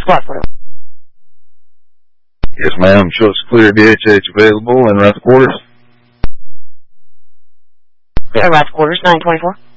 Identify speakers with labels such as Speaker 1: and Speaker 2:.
Speaker 1: Squad for
Speaker 2: Yes, ma'am. Shows clear DHH available and right quarters.
Speaker 1: right quarters, 924.